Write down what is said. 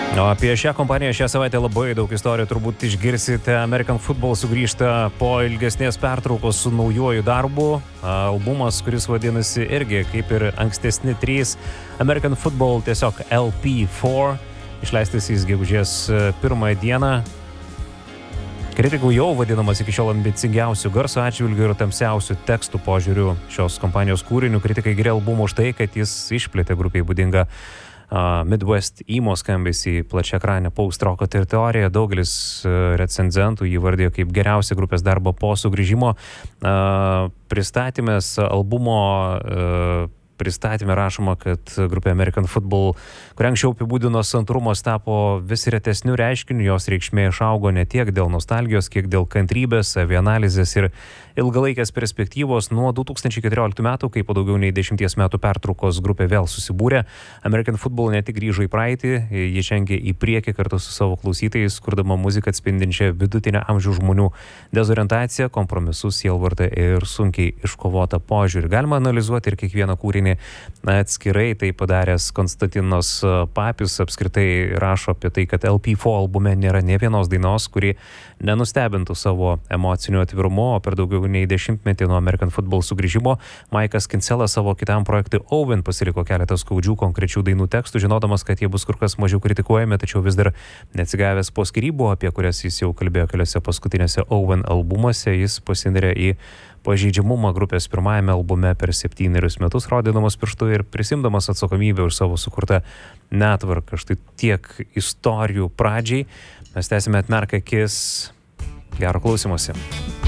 O apie šią kompaniją šią savaitę labai daug istorijų turbūt išgirsite. American Football sugrįžta po ilgesnės pertraukos su naujuoju darbu. Albumas, kuris vadinasi irgi kaip ir ankstesni 3 American Football, tiesiog LP4. Išleistas jis gegužės 1 dieną. Kritikų jau vadinamas iki šiol ambicingiausių garso atžvilgių ir tamsiausių tekstų požiūrių šios kompanijos kūrinių. Kritikai gyrė albumą už tai, kad jis išplėtė grupiai būdingą Midwest emo skambesį plačiaekranę post-roko teritoriją. Daugelis recenzentų jį vardėjo kaip geriausią grupės darbą po sugrįžimo. Pristatymės albumo pristatyme rašoma, kad grupė American Football, kurią anksčiau apibūdino santrumas, tapo vis retesniu reiškiniu, jos reikšmė išaugo ne tiek dėl nostalgijos, kiek dėl kantrybės, savianalizės ir ilgalaikės perspektyvos. Nuo 2014 metų, kai po daugiau nei 10 metų pertraukos grupė vėl susibūrė, American Football ne tik grįžo į praeitį, ji žengė į priekį kartu su savo klausytojais, kurdama muziką atspindinčią vidutinę amžiaus žmonių dezorientaciją, kompromisus, sielvartą ir sunkiai iškovotą požiūrį. Galima analizuoti ir kiekvieną kūrinį atskirai. Tai padaręs Konstantinas Papis apskritai rašo apie tai, kad LP4 albume nėra nė vienos dainos, kuri nenustebintų savo emociniu atvirumu, o per daugiau nei 10 nuo American Football sugrįžimo Maikas Kinselas savo kitam projektui Owen pasiliko keletą skaudžių konkrečių dainų tekstų, žinodamas, kad jie bus kur kas mažiau kritikuojami, tačiau vis dar neatsigavęs po skyrybų, apie kurias jis jau kalbėjo keliose paskutinėse Owen albumuose. Jis pasinėrė į pažeidžiamumą grupės pirmajame albume per 7 metus, rodydamas pirštu ir prisimdamas atsakomybę už savo sukurtą netvarką. Štai tiek istorijų pradžiai. Mes tęsime Atmerk akis. Gero klausymosi.